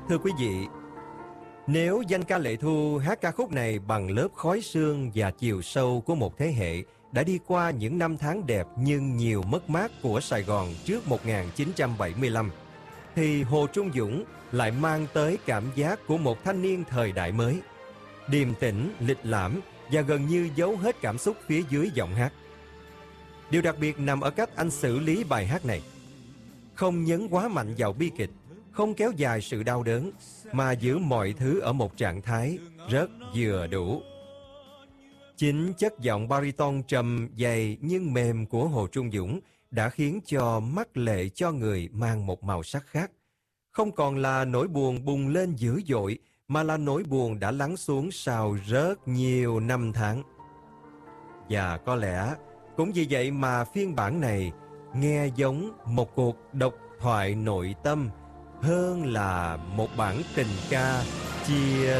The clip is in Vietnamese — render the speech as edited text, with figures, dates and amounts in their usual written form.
Thưa quý vị, nếu danh ca Lệ Thu hát ca khúc này bằng lớp khói sương và chiều sâu của một thế hệ đã đi qua những năm tháng đẹp nhưng nhiều mất mát của Sài Gòn trước 1975, thì Hồ Trung Dũng lại mang tới cảm giác của một thanh niên thời đại mới, điềm tĩnh, lịch lãm và gần như giấu hết cảm xúc phía dưới giọng hát. Điều đặc biệt nằm ở cách anh xử lý bài hát này. Không nhấn quá mạnh vào bi kịch, không kéo dài sự đau đớn, mà giữ mọi thứ ở một trạng thái rất vừa đủ. Chính chất giọng bariton trầm dày nhưng mềm của Hồ Trung Dũng đã khiến cho mắt lệ cho người mang một màu sắc khác. Không còn là nỗi buồn bùng lên dữ dội, mà là nỗi buồn đã lắng xuống sau rất nhiều năm tháng. Và có lẽ cũng vì vậy mà phiên bản này nghe giống một cuộc độc thoại nội tâm hơn là một bản tình ca chia